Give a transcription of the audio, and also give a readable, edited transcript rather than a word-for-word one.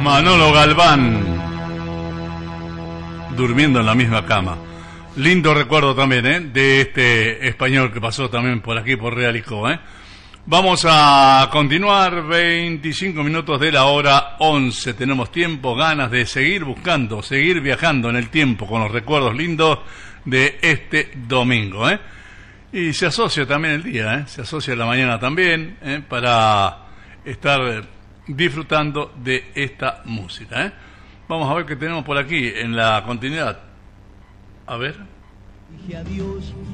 Manolo Galván, durmiendo en la misma cama. Lindo recuerdo también, de este español que pasó también por aquí, por Realicó, Vamos a continuar, 25 minutos de la hora 11. Tenemos tiempo, ganas de seguir buscando, seguir viajando en el tiempo con los recuerdos lindos de este domingo, Y se asocia también el día, se asocia la mañana también, para estar disfrutando de esta música, Vamos a ver qué tenemos por aquí en la continuidad. A ver.